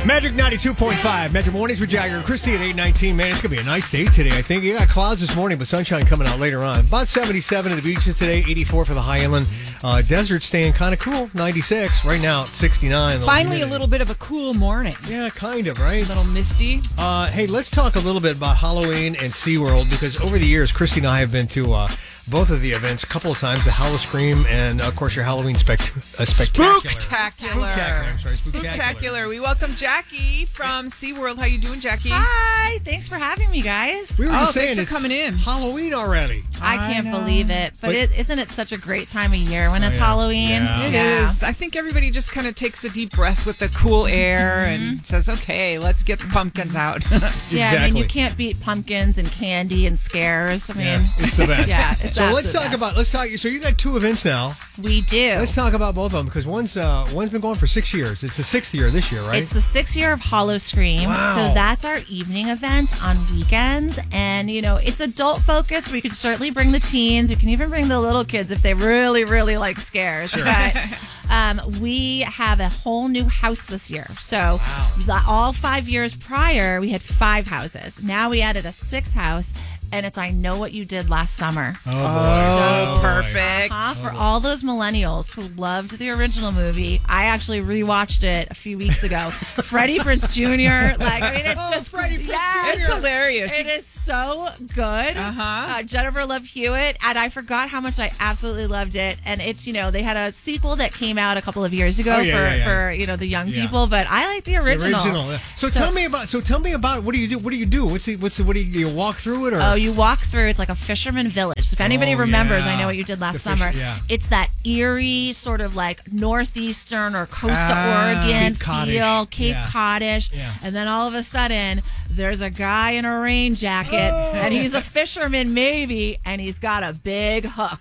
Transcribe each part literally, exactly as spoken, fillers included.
Magic ninety-two point five. Magic Mornings with Jagger and Christy at eight nineteen. Man, it's going to be a nice day today, I think. You got clouds this morning, but sunshine coming out later on. About seventy-seven at the beaches today, eighty-four for the high inland. Uh, desert staying kind of cool, ninety-six. Right now, it's sixty-nine. Finally, a little bit of a cool morning. Yeah, kind of, right? A little misty. Uh, hey, let's talk a little bit about Halloween and SeaWorld, because over the years, Christy and I have been to uh, both of the events a couple of times, the Howl-O-Scream and, of course, your Halloween spect- uh, spectacular. Spooktacular. Spooktacular. I'm sorry, spooktacular. Spooktacular. We welcome Jackie from SeaWorld. How you doing, Jackie? Hi. Thanks for having me, guys. We were Oh, just saying thanks for it's coming in. Halloween already. I can't believe it. But But- it, isn't it such a great time of year when it's yeah. Halloween? Yeah. It Yeah. is. I think everybody just kind of takes a deep breath with the cool air and says, okay, let's get the pumpkins out. Yeah, I Exactly. mean, you can't beat pumpkins and candy and scares. I mean, Yeah, it's the best. Yeah, it's so let's absolute talk best. about let's talk. So you got two events now. we do. Let's talk about both of them, because one's uh, one's been going for six years. It's the sixth year this year, right? It's the sixth year of Howl-O-Scream. Wow. So that's our evening event on weekends. And, you know, it's adult focused. We could certainly bring the teens. You can even bring the little kids if they really, really like scares. But um, we have a whole new house this year. So the, all five years prior, we had five houses. Now we added a sixth house. And it's I Know What You Did Last Summer. oh, boy. Oh, boy. perfect. Uh, for all those millennials who loved the original movie, I actually rewatched it a few weeks ago. Freddie Prinze Junior Like, I mean, it's Oh, just Freddie Prinze yes, It's hilarious. It is so good. Uh-huh. Uh, Jennifer Love Hewitt, and I forgot how much I absolutely loved it. And it's, you know, they had a sequel that came out a couple of years ago Oh, yeah, for, yeah, yeah. for you know the young Yeah. people, but I like the The original. original. yeah. So, So- tell me about. So tell me about what do you do? What do you do? What's the what's the what do you, you walk through it or? Oh, you walk through. It's like a fisherman village. So if anybody Oh, remembers, yeah. I Know What You Did Last The fish- Summer. yeah. It's that eerie sort of like northeastern or coast Ah. of Oregon Cape Cod-ish. feel, Cape Yeah. Cod-ish. Yeah. And then all of a sudden, there's a guy in a rain jacket, Oh. and he's a fisherman maybe, and he's got a big hook.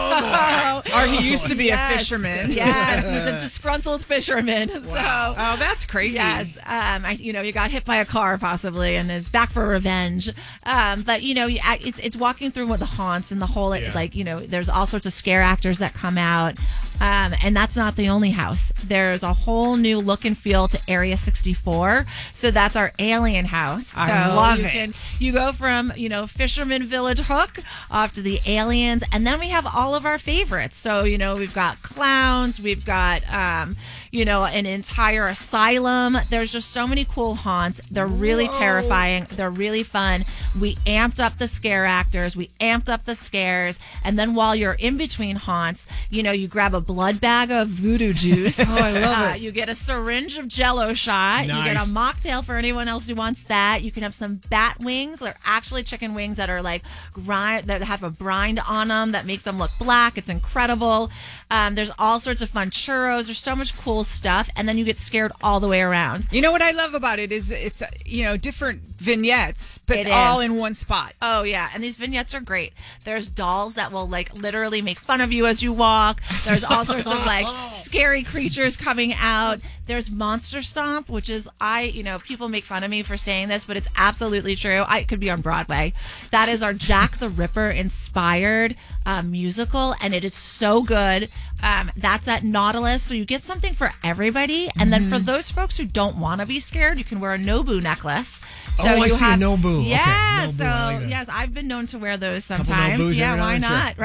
Oh, So- Or he used to be Yes. a fisherman. Yes, he's a disgruntled fisherman. So. Oh, that's crazy. Yes, um, I, you know, you got hit by a car possibly, and is back for revenge. Um, but you know, you, it's it's walking through with the haunts and the whole Yeah. like you know, there's all sorts of scare actors that come out, um, and that's not the only house. There's a whole new look and feel to Area sixty-four, so that's our alien house. I so love you it. Can, you go from you know Fisherman Village Hook off to the aliens, and then we have all of our favorites. So you know, we've got clowns, we've got um, you know an entire asylum. There's just so many cool haunts. They're really Whoa. terrifying. They're really fun. We amped up the scare actors. We amped up the scares. And then while you're in between haunts, you know, you grab a blood bag of voodoo juice. Oh, I love Uh, it. you get a syringe of Jello shot. You get Nice. a mocktail for anyone else who wants that. You can have some bat wings. They're actually chicken wings that are like grind, that have a brine on them that make them look black. It's incredible. Um, there's all sorts of fun churros. There's so much cool stuff. And then you get scared all the way around. You know what I love about it is it's, uh, you know, different vignettes, but It all is. in one spot. Oh yeah, and these vignettes are great. There's dolls that will like literally make fun of you as you walk. There's all sorts of like scary creatures coming out. There's Monster Stomp, which is I, you know, people make fun of me for saying this, but it's absolutely true. I it could be on Broadway. That is our Jack the Ripper inspired uh, musical, and it is so good. Um, that's at Nautilus, so you get something for everybody. And then for those folks who don't want to be scared, you can wear a Nobu necess. So Oh, I you see a have, Nobu. Okay, Yeah, Nobu, so I like that. yes, I've been known to wear those Couple sometimes. Nobus Yeah, every now why and not?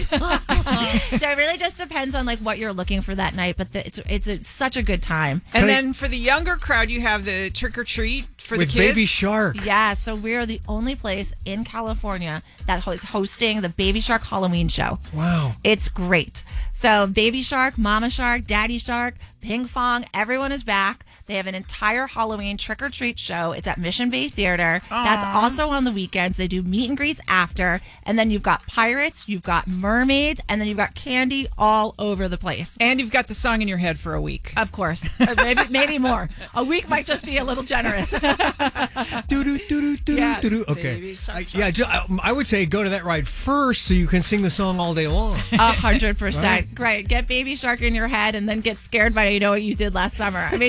then, Right. So it really just depends on like what you're looking for that night, but the, it's it's a, such a good time. And Can I- then for the younger crowd, you have the trick or treat for with the kids. Baby Shark. Yeah, so we're the only place in California that is hosting the Baby Shark Halloween show. Wow. It's great. So Baby Shark, Mama Shark, Daddy Shark, Ping Pong, everyone is back. They have an entire Halloween trick-or-treat show. It's at Mission Bay Theater. That's also on the weekends. They do meet and greets after. And then you've got pirates, you've got mermaids, and then you've got candy all over the place. And you've got the song in your head for a week. Of course. Uh, maybe, maybe more. A week might just be a little generous. Doo-doo, doo-doo, doo-doo, Yeah, doo-doo. Okay. Baby Shark, I, yeah, ju- I, I would say go to that ride first so you can sing the song all day long. A hundred percent. Great. Get Baby Shark in your head and then get scared by You Know What You Did Last Summer. I mean, you could literally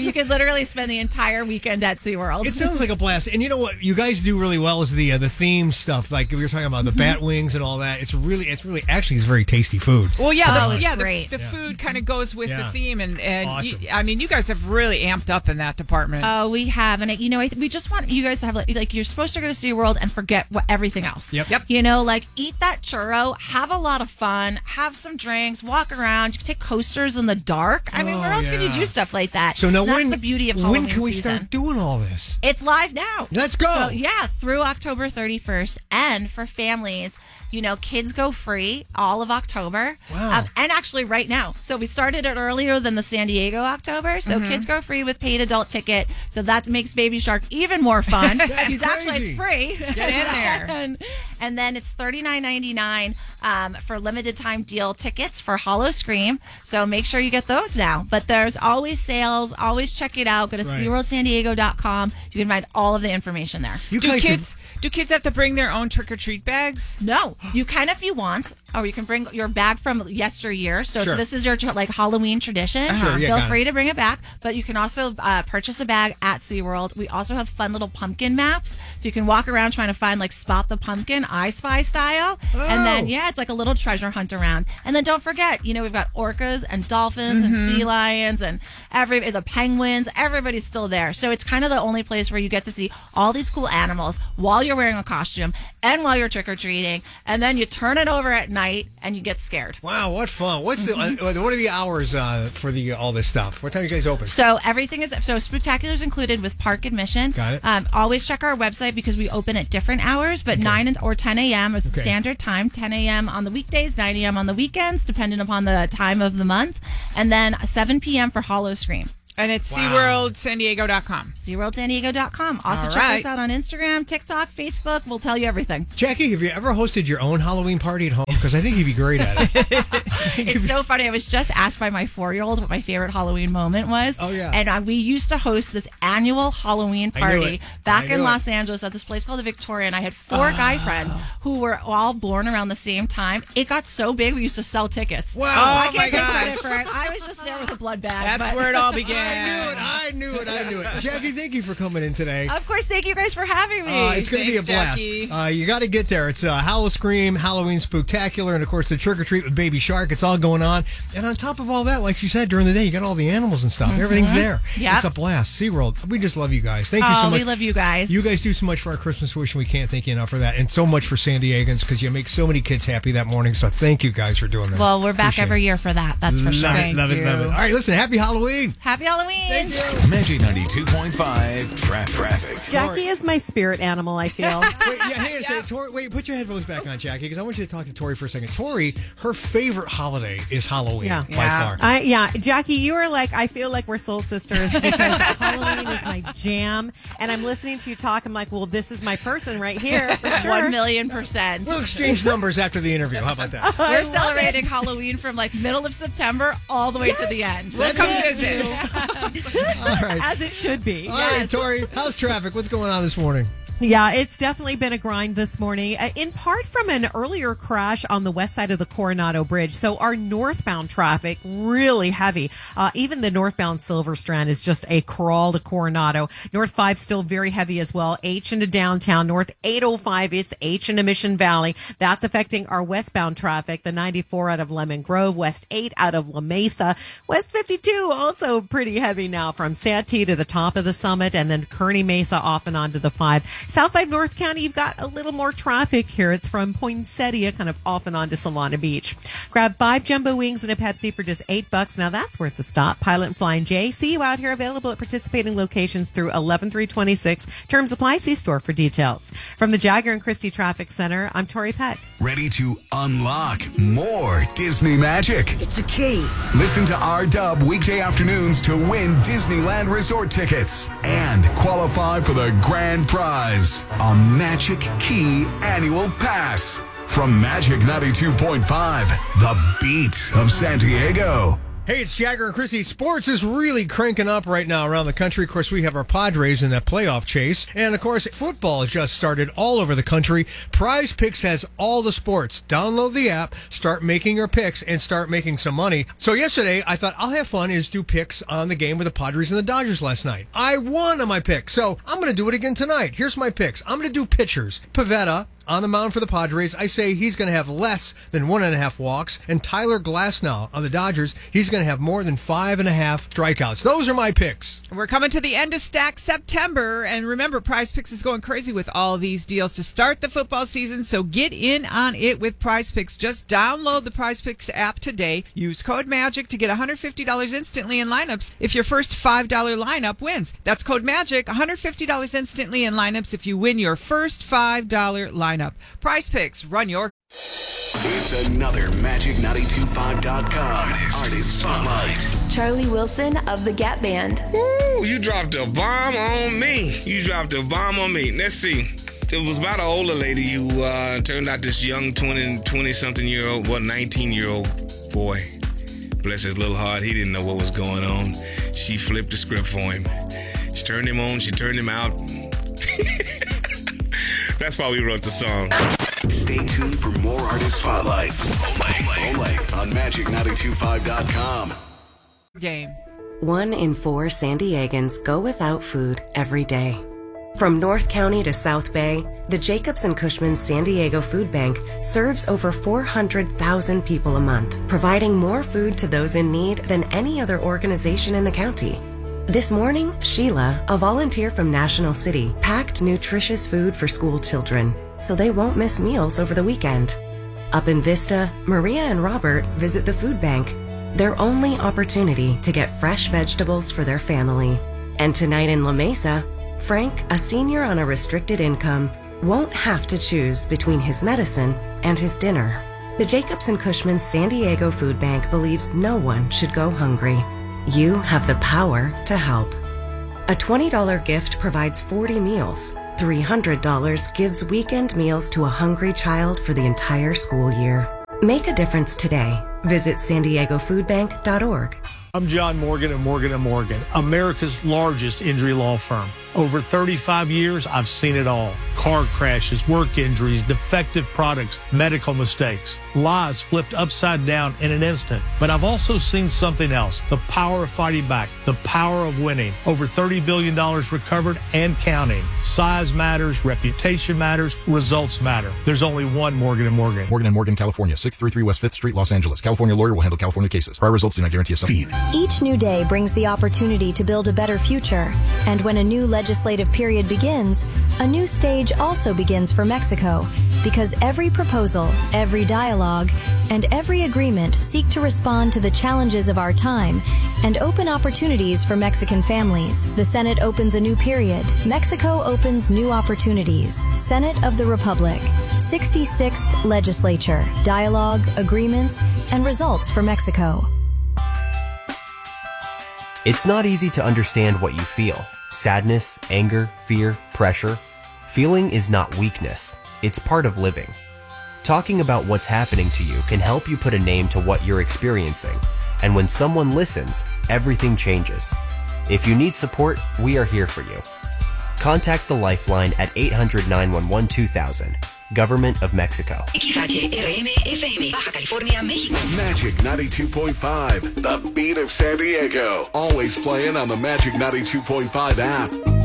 literally spend the entire weekend at SeaWorld. It sounds like a blast. And you know what you guys do really well is the uh, the theme stuff. Like we were talking about the bat wings and all that. It's really, it's really, actually, it's very tasty food. Well, yeah, Oh, the, it's yeah, the, great. the Yeah. food kind of goes with Yeah. the theme, and, and Awesome. you, I mean, you guys have really amped up in that department. Oh, we have, and it, you know, I th- we just want you guys to have like, like you're supposed to go to SeaWorld and forget what everything else. Yep. Yep. You know, like eat that churro, have a lot of fun, have some drinks, walk around. You can take coasters in the dark. I mean, Oh, where else can you yeah. do stuff like that? So now That's when, the beauty of when Halloween can we season. start doing all this? It's live now. Let's go. So yeah, through October thirty-first, and for families, you know, kids go free all of October. Wow. Um, and actually right now. So we started it earlier than the San Diego October. So Mm-hmm. kids go free with paid adult ticket. So that makes Baby Shark even more fun. Because actually crazy. it's free. Get in there. and, and then it's thirty-nine ninety-nine um, for limited time deal tickets for Hollow Scream. So make sure you get those now. But there's always sales. Always check it out. Go to Right. sea world san diego dot com. You can find all of the information there. You do guys have- kids do kids have to bring their own trick or treat bags? No, you can if you want, or you can bring your bag from yesteryear. So Sure. if this is your like Halloween tradition, Sure, yeah, feel got it. free to bring it back. But you can also uh, purchase a bag at SeaWorld. We also have fun little pumpkin maps, so you can walk around trying to find like spot the pumpkin, I Spy style, and then Oh. yeah, it's like a little treasure hunt around. And then don't forget, you know, we've got orcas and dolphins and sea lions and every the penguins. Everybody's still there, so it's kind of the only place where you get to see all these cool animals while you're wearing a costume and while you're trick or treating, and then you turn it over at night and you get scared. Wow, what fun! What's the, uh, what are the hours uh, for the all this stuff? What time you guys open? So everything is so Spooktacular is included with park admission. Got it. Um, always check our website because we open at different hours, but nine and- or ten a.m. is the Okay. standard time. ten a.m. on the weekdays, nine a.m. on the weekends, depending upon the time of the month, and then seven p.m. for Hollow Scream. And it's Wow. sea world san diego dot com. sea world san diego dot com. Also All check right. us out on Instagram, TikTok, Facebook. We'll tell you everything. Jackie, have you ever hosted your own Halloween party at home? Because I think you'd be great at it. It's so funny. I was just asked by my four-year-old what my favorite Halloween moment was. Oh, yeah. And uh, we used to host this annual Halloween I knew party it. back I knew in it. Los Angeles at this place called the Victoria. And I had four guy friends who were all born around the same time. It got so big we used to sell tickets. Wow. I Oh, can't my take gosh. credit for it. I was just there with a blood bag. That's but- where it all I began. knew it. I knew it. I knew it. Jackie, thank you for coming in today. Of course, thank you guys for having me. Uh, it's going to be a Thanks, blast. Jackie. Uh, you got to get there. It's uh, Hallow Scream, Halloween Spooktacular, and of course the Trick or Treat with Baby Shark. It's all going on. And on top of all that, like she said, during the day, you got all the animals and stuff. Everything's there. Yep. It's a blast. SeaWorld, we just love you guys. Thank you oh, so much. we love you guys. You guys do so much for our Christmas wish, and we can't thank you enough for that. And so much for San Diegans because you make so many kids happy that morning. So thank you guys for doing that. well, we're back Appreciate every it. year for that. That's for Love sure. it, Thank love it, you. love it. All right, listen, happy Halloween. Happy Halloween. Thank you. Magic ninety-two point five tra- traffic. Jackie is my spirit animal, I feel. Wait, yeah, hang on a second. Tori, wait, put your headphones back on, Jackie, because I want you to talk to Tori for a second. Tori, her favorite holiday is Halloween Yeah. by Yeah. far. I, yeah, Jackie, you are like, I feel like we're soul sisters because Halloween is my jam. And I'm listening to you talk. I'm like, well, this is my person right here. For sure. One million percent. We'll exchange numbers after the interview. How about that? I We're love celebrating Halloween from like middle of September all the way to the end. We'll come it. visit. All right. As it should be. All right, Tori, how's traffic? What's going on this morning? Yeah, it's definitely been a grind this morning, uh, in part from an earlier crash on the west side of the Coronado Bridge. So our northbound traffic really heavy. Uh, even the northbound Silver Strand is just a crawl to Coronado. North five still very heavy as well. H into downtown. North eight oh five, it's H into Mission Valley. That's affecting our westbound traffic. The ninety-four out of Lemon Grove, West eight out of La Mesa. West fifty-two also pretty heavy now from Santee to the top of the Summit, and then Kearney Mesa off and on to the five. South five North County, you've got a little more traffic here. It's from Poinsettia kind of off and on to Solana Beach. Grab five jumbo wings and a Pepsi for just eight bucks. Now that's worth the stop. Pilot and Flying J. See you out here, available at participating locations through eleven three twenty-six. Terms apply. See store for details. From the Jagger and Christie Traffic Center, I'm Tori Peck. Ready to unlock more Disney magic? It's a key. Listen to R Dub weekday afternoons to win Disneyland resort tickets and qualify for the grand prize, a Magic Key Annual Pass. From Magic ninety-two point five, the beat of San Diego. Hey, it's Jagger and Chrissy. Sports is really cranking up right now around the country. Of course, we have our Padres in that playoff chase. And, of course, football just started all over the country. Prize Picks has all the sports. Download the app, start making your picks, and start making some money. So yesterday, I thought I'll have fun is do picks on the game with the Padres and the Dodgers last night. I won on my pick, so I'm going to do it again tonight. Here's my picks. I'm going to do pitchers. Pivetta on the mound for the Padres, I say he's going to have less than one and a half walks. And Tyler Glasnow on the Dodgers, he's going to have more than five and a half strikeouts. Those are my picks. We're coming to the end of Stack September. And remember, Prize Picks is going crazy with all these deals to start the football season. So get in on it with Prize Picks. Just download the Prize Picks app today. Use code MAGIC to get one hundred fifty dollars instantly in lineups if your first five dollars lineup wins. That's code MAGIC, one hundred fifty dollars instantly in lineups if you win your first five dollars lineup. Up. Prize Picks, run your... It's another Magic nine two five dot com Artist Spotlight. Charlie Wilson of the Gap Band. Woo, you dropped a bomb on me. You dropped a bomb on me. Let's see. It was about an older lady who uh, turned out this young twenty, twenty-something year old, well, nineteen-year-old boy. Bless his little heart, he didn't know what was going on. She flipped the script for him. She turned him on, she turned him out. That's why we wrote the song. Stay tuned for more Artist Spotlights. Only, only on Magic nine two five dot com. Game. One in four San Diegans go without food every day. From North County to South Bay, the Jacobs and Cushman San Diego Food Bank serves over four hundred thousand people a month, providing more food to those in need than any other organization in the county. This morning, Sheila, a volunteer from National City, packed nutritious food for school children so they won't miss meals over the weekend. Up in Vista, Maria and Robert visit the food bank, their only opportunity to get fresh vegetables for their family. And tonight in La Mesa, Frank, a senior on a restricted income, won't have to choose between his medicine and his dinner. The Jacobs and Cushman San Diego Food Bank believes no one should go hungry. You have the power to help. A twenty dollars gift provides forty meals. three hundred dollars gives weekend meals to a hungry child for the entire school year. Make a difference today. Visit san diego food bank dot org. I'm John Morgan of Morgan and Morgan, America's largest injury law firm. Over thirty-five years, I've seen it all. Car crashes, work injuries, defective products, medical mistakes, lives flipped upside down in an instant. But I've also seen something else, the power of fighting back, the power of winning. Over thirty billion dollars recovered and counting. Size matters, reputation matters, results matter. There's only one Morgan and Morgan. Morgan and Morgan, California, six thirty-three West fifth Street, Los Angeles. California lawyer will handle California cases. Prior results do not guarantee a sum. Each new day brings the opportunity to build a better future. And when a new legislative period begins, a new stage also begins for Mexico. Because every proposal, every dialogue, and every agreement seek to respond to the challenges of our time and open opportunities for Mexican families. The Senate opens a new period. Mexico opens new opportunities. Senate of the Republic. sixty-sixth Legislature. Dialogue, agreements, and results for Mexico. It's not easy to understand what you feel. Sadness, anger, fear, pressure. Feeling is not weakness. It's part of living. Talking about what's happening to you can help you put a name to what you're experiencing. And when someone listens, everything changes. If you need support, we are here for you. Contact the Lifeline at eight hundred, nine one one, two thousand. Government of Mexico. Magic ninety-two point five, the beat of San Diego. Always playing on the Magic ninety-two point five app.